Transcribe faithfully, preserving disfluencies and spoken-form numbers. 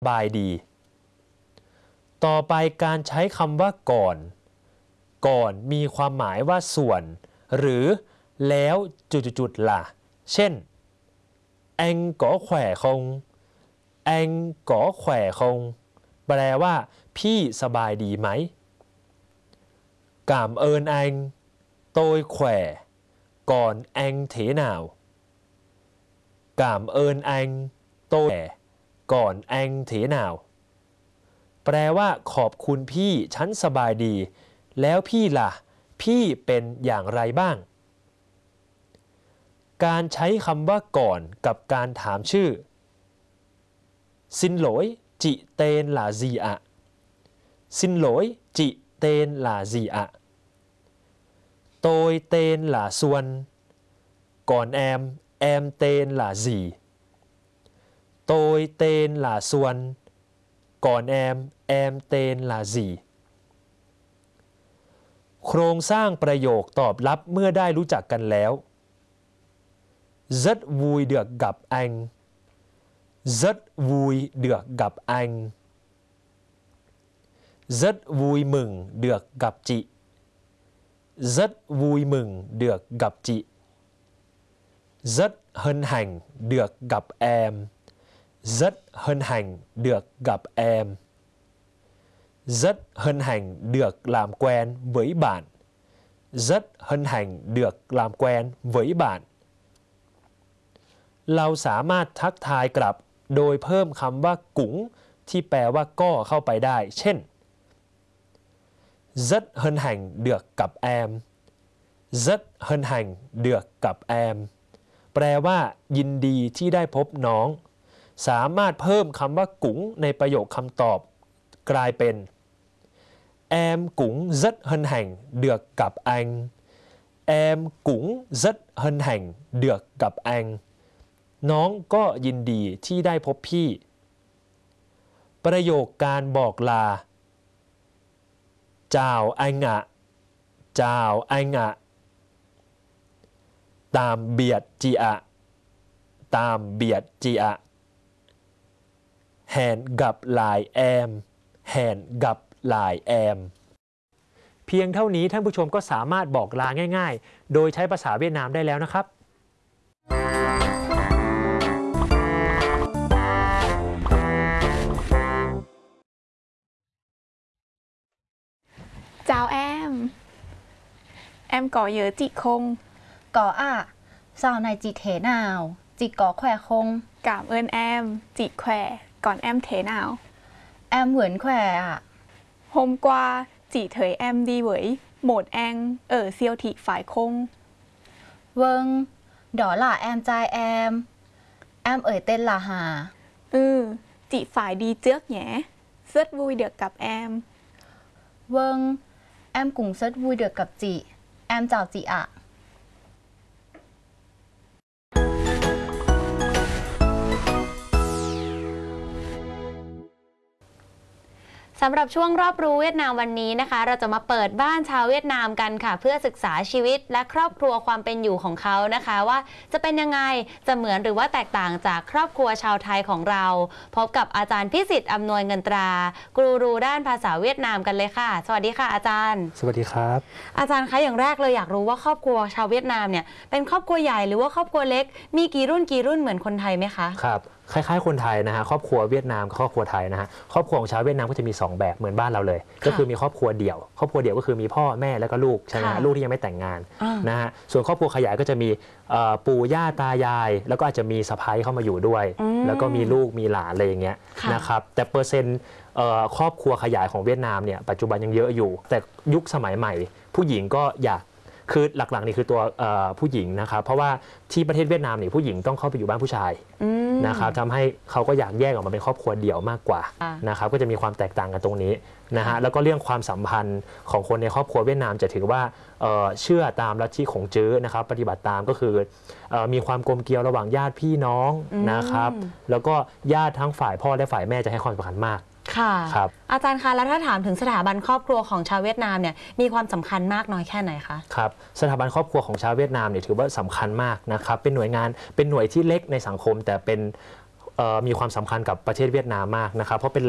บายดีต่อไปการใช้คำว่าก่อนก่อนมีความหมายว่าส่วนหรือแล้วจุดๆล่ะเช่นแองก๋อแขว่คงแองก๋อแขว่คงแปลว่าพี่สบายดีไหมกามเอินแองโตยแขว่ก่อนแองเถหนาวกามเอินแองโตยก่อนแองเถหนาวแปลว่าขอบคุณพี่ฉันสบายดีแล้วพี่ล่ะพี่เป็นอย่างไรบ้างการใช้คำว่าก่อนกับการถามชื่อซินโหลยจิเตนหลาซีอะซินโหลยจิเตนหลาซีอะโตยเตนหลาส่วนก่อนแอมแอมเตนหลาซีโตยเตนหลาส่วนก่อนแอมแอมเตนหลาซีโครงสร้างประโยคตอบรับเมื่อได้รู้จักกันแล้วrất vui được gặp anh rất vui được gặp anh rất vui mừng được gặp chị rất vui mừng được gặp chị rất hân hạnh được gặp em rất hân hạnh được gặp em rất hân hạnh được làm quen với bạn rất hân hạnh được làm quen với bạnเราสามารถทักทายกลับโดยเพิ่มคำว่ากุ๋งที่แปลว่าก็เข้าไปได้เช่น rất hân hạnh được gặp em rất hân hạnh được gặp em แปลว่ายินดีที่ได้พบน้องสามารถเพิ่มคำว่ากุ๋งในประโยคคำตอบกลายเป็น em cũng rất hân hạnh được gặp anh em cũng rất hân hạnh được gặp anhน้องก็ยินดีที่ได้พบพี่ประโยคการบอกลาจ้าวอังอะจ้าวอังอะตามเบียดจีอะตามเบียดจีอะแหนกับลายแอมแหนกับลายแอมเพียงเท่านี้ท่านผู้ชมก็สามารถบอกลาง่ายๆโดยใช้ภาษาเวียดนามได้แล้วนะครับ Chào em. Em có nhớ chị không? Có ạ. Dạo này chị thế nào? Chị có khỏe không? Cảm ơn em. Chị khỏe. Còn em thế nào? Em vẫn khỏe ạ. Hôm qua, chị thấy em đi với một anh ở siêu thị phải không? Vâng, đó là em trai em. Em ấy tên là Hà. Ừ, chị phải đi trước nhé. Rất vui được gặp em. Vâng, em cũng rất vui được gặp chị. Em chào chị ạ. สำหรับช่วงรอบรู้เวียดนามวันนี้นะคะเราจะมาเปิดบ้านชาวเวียดนามกันค่ะเพื่อศึกษาชีวิตและครอบครัวความเป็นอยู่ของเขานะคะว่าจะเป็นยังไงจะเหมือนหรือว่าแตกต่างจากครอบครัวชาวไทยของเราพบกับอาจารย์พิสิทธิ์อำนวยเงินตรากูรูด้านภาษาเวียดนามกันเลยค่ะสวัสดีค่ะอาจารย์สวัสดีครับอาจารย์คะอย่างแรกเลยอยากรู้ว่าครอบครัวชาวเวียดนามเนี่ยเป็นครอบครัวใหญ่หรือว่าครอบครัวเล็กมีกี่รุ่นกี่รุ่นเหมือนคนไทยไหมคะครับคล้ายๆคนไทยนะฮะครอบครัวเวียดนามกับครอบครัวไทยนะฮะครอบครัวของชาวเวียดนามก็จะมีสองแบบเหมือนบ้านเราเลยก็คือมีครอบครัวเดี่ยวครอบครัวเดี่ยวก็คือมีพ่อแม่แล้วก็ลูกใช่ไหมลูกที่ยังไม่แต่งงานนะฮะส่วนครอบครัวขยายก็จะมีปู่ย่าตายายแล้วก็อาจจะมีสะใภ้เข้ามาอยู่ด้วยแล้วก็มีลูกมีหลานอะไรอย่างเงี้ยนะครับแต่เปอร์เซ็นต์ครอบครัวขยายของเวียดนามเนี่ยปัจจุบันยังเยอะอยู่แต่ยุคสมัยใหม่ผู้หญิงก็อยากคือหลักๆนี่คือตัวผู้หญิงนะครับเพราะว่าที่ประเทศเวียดนามเนี่ยผู้หญิงต้องเข้าไปอยู่บ้านผู้ชายนะครับทำให้เขาก็อยากแยกออกมาเป็นครอบครัวเดี่ยวมากกว่านะครับก็จะมีความแตกต่างกันตรงนี้นะฮะแล้วก็เรื่องความสัมพันธ์ของคนในครอบครัวเวียดนามจะถือว่าเชื่อตามลัทธิของจื้อนะครับปฏิบัติตามก็คือมีความกลมเกลียวระหว่างญาติพี่น้องนะครับแล้วก็ญาติทั้งฝ่ายพ่อและฝ่ายแม่จะให้ความสำคัญมากค่ะอาจารย์คะแล้วถ้าถามถึงสถาบันครอบครัวของชาวเวียดนามเนี่ยมีความสำคัญมากน้อยแค่ไหนคะครับสถาบันครอบครัวของชาวเวียดนามเนี่ยถือว่าสำคัญมากนะครับเป็นหน่วยงานเป็นหน่วยที่เล็กในสังคมแต่เป็นเอ่อมีความสำคัญกับประเทศเวียดนามมากนะครับเพราะเป็น